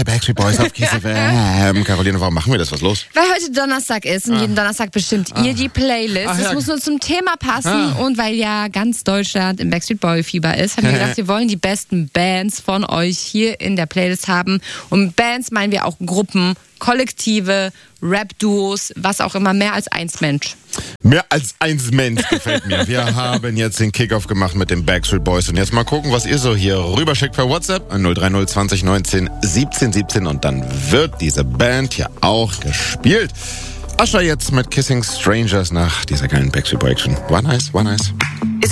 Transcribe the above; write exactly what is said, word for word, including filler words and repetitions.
bei Backstreet Boys auf Kiss F M. Caroline, warum machen wir das? Was ist los? Weil heute Donnerstag ist und ah. jeden Donnerstag bestimmt ah. ihr die Playlist. Ach, das ja. muss nur zum Thema passen. Ah. Und weil ja ganz Deutschland im Backstreet Boy Fieber ist, haben wir gedacht, wir wollen die besten Bands von euch hier in der Playlist haben. Und mit Bands meinen wir auch Gruppen, Kollektive, Rap-Duos, was auch immer, mehr als eins Mensch. Mehr als eins Mensch gefällt mir. Wir haben jetzt den Kickoff gemacht mit den Backstreet Boys und jetzt mal gucken, was ihr so hier rüberschickt per WhatsApp an null drei null zwanzig neunzehn siebzehn siebzehn und dann wird diese Band hier auch gespielt. Usher jetzt mit Kissing Strangers nach dieser geilen Backstreet Boy Action. War nice, war nice.